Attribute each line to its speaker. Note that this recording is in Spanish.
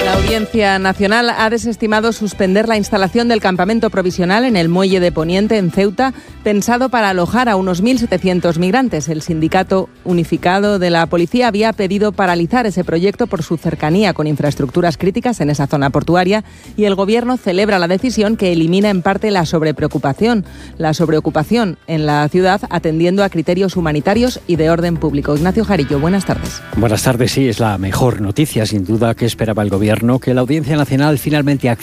Speaker 1: La Audiencia Nacional ha desestimado suspender la instalación del campamento provisional en el Muelle de Poniente, en Ceuta, pensado para alojar a unos 1.700 migrantes. El Sindicato Unificado de la Policía había pedido paralizar ese proyecto por su cercanía con infraestructuras críticas en esa zona portuaria, y el Gobierno celebra la decisión, que elimina en parte la sobreocupación en la ciudad, atendiendo a criterios humanitarios y de orden público. Ignacio Jarillo, buenas tardes.
Speaker 2: Buenas tardes, sí, es la mejor noticia, sin duda, que esperaba el Gobierno, que la Audiencia Nacional finalmente